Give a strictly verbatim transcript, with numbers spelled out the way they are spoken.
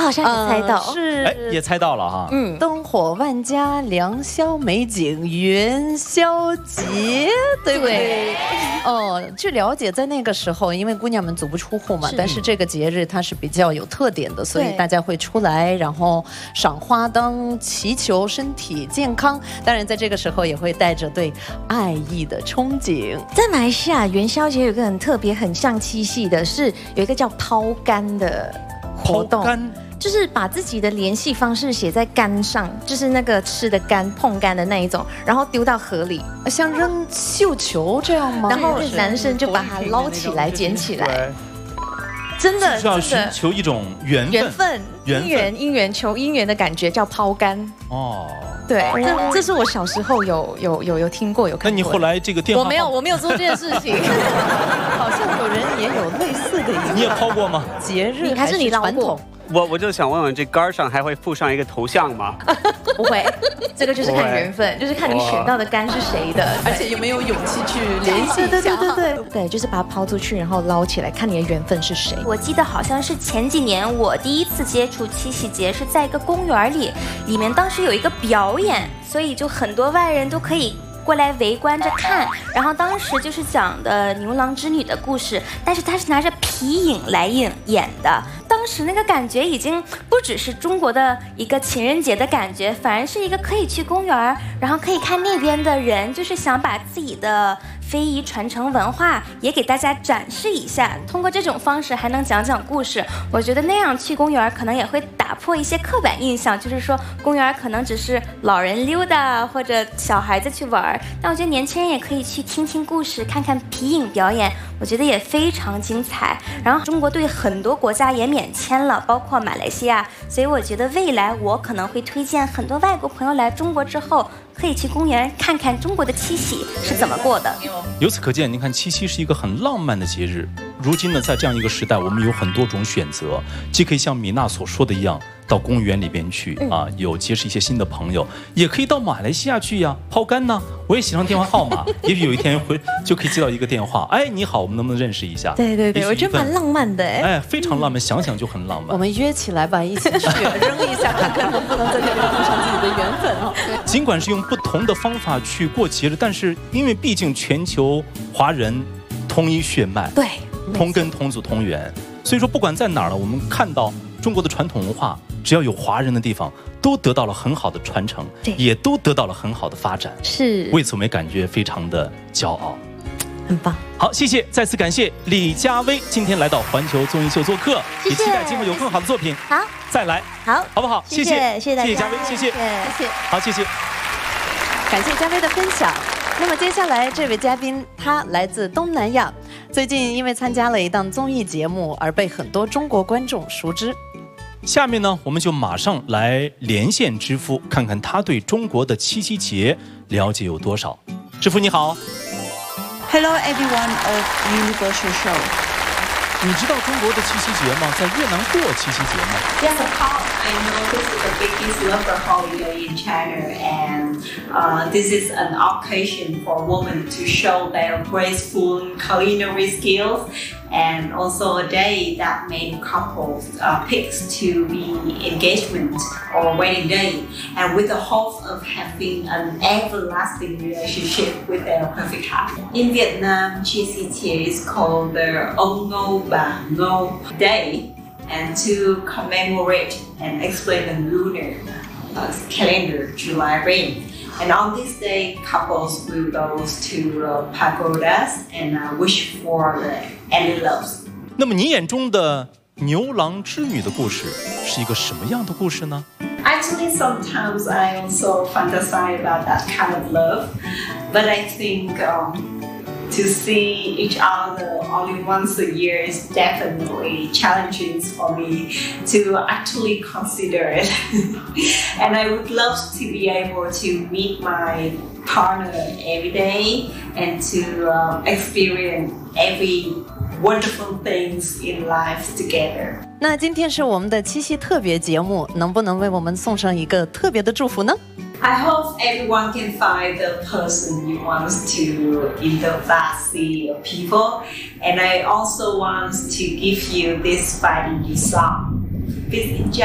好像也猜到， 呃、是哎，也猜到了哈。 嗯，灯火万家，良宵美景，元宵节，对不对？哦，据了解，在那个时候，因为姑娘们足不出户嘛，是但是这个节日它是比较有特点的，所以大家会出来，然后赏花灯，祈求身体健康。当然，在这个时候也会带着对爱意的憧憬。 在马来西亚元宵节有一个很特别、很像七夕的，是有一个叫抛竿的活动。 抛竿就是把自己的联系方式写在竿上，就是那个吃的竿、碰竿的那一种，然后丢到河里， 像扔绣球这样吗？ 然后男生就把它捞起来、捡起来。真的， 是要寻求一种缘分、 缘分、姻缘、姻缘求姻缘的感觉，叫抛竿。哦，对，这这是我小时候有有有有听过、有看过。 那你后来这个电话， 我没有，我没有做这件事情。 好像有人也有类似的一个， 你也抛过吗？ 节日还是你捞过？ 我我就想问问，这杆上还会附上一个头像吗？ 不会，这个就是看缘分，就是看你选到的杆是谁的， 而且有没有勇气去联系一下。 对对对对对，对，就是把它抛出去，然后捞起来，看你的缘分是谁。 我记得好像是前几年我第一次接触七夕节是在一个公园里，里面当时有一个表演，所以就很多外人都可以过来围观着看，然后当时就是讲的牛郎织女的故事，但是他是拿着皮影来演演的。当时那个感觉已经不只是中国的一个情人节的感觉，反而是一个可以去公园，然后可以看那边的人，就是想把自己的非遗传承文化也给大家展示一下，通过这种方式还能讲讲故事。我觉得那样去公园可能也会打破一些刻板印象，就是说公园可能只是老人溜达或者小孩子去玩，但我觉得年轻人也可以去听听故事，看看皮影表演，我觉得也非常精彩。然后中国对很多国家也免签了，包括马来西亚，所以我觉得未来我可能会推荐很多外国朋友来中国之后，可以去公园看看中国的七夕是怎么过的。 由此可见，您看七夕是一个很浪漫的节日。如今呢，在这样一个时代，我们有很多种选择，既可以像米娜所说的一样，到公园里边去啊，有结识一些新的朋友，也可以到马来西亚去呀，抛竿呢。我也写上电话号码，也许有一天会就可以接到一个电话，哎，你好，我们能不能认识一下？ 对对对，我觉得蛮浪漫的哎， 哎，非常浪漫，想想就很浪漫。 我们约起来吧，一起去扔一下，看看能不能在这边碰上自己的缘分啊。 尽管是用不同的方法去过节日，但是因为毕竟全球华人同一血脉， 对， 同根同祖同源，所以说不管在哪儿呢，我们看到中国的传统文化，只要有华人的地方，都得到了很好的传承，也都得到了很好的发展。 是， 为此我们也感觉非常的骄傲， 很棒。 好，谢谢，再次感谢李佳薇今天来到环球综艺秀做客， 谢谢， 也期待今后有更好的作品， 好， 再来， 好， 好不好？ 谢谢，谢谢大家， 谢谢佳薇，谢谢， 谢谢， 好，谢谢， 感谢佳薇的分享。那么接下来这位嘉宾，他来自东南亚，最近因为参加了一档综艺节目而被很多中国观众熟知。 下面呢，我们就马上来连线知夫，看看他对中国的七夕节了解有多少。知夫你好 ，Hello everyone of Universal Show。 你知道中国的七夕节吗？在越南过七夕节吗 ？Yes, of course. I know this is the biggest local holiday in China, and uh, this is an occasion for women to show their graceful culinary skills, and also a day that many couples uh, picks to be engagement or wedding day, and with the hope of having an everlasting relationship with their perfect heart. In Vietnam, Chi Si Tie is called the Ông Ngo Bà Ngo Day, and to commemorate and explain the lunar uh, calendar, July rain. And on this day, couples will go to uh, pagodas and uh, wish for the any loves. 那么你眼中的牛郎织女的故事是一个什么样的故事呢？ Actually, sometimes I also fantasize about that kind of love, but I think um, to see each other only once a year is definitely challenging for me to actually consider it. And I would love to be able to meet my partner every day and to um, experience every wonderful things in life together. 那今天是我们的七夕特别节目，能不能为我们送上一个特别的祝福呢？ I hope everyone can find the person you want to in the vast sea of people. And I also want to give you this fighting song. Please enjoy.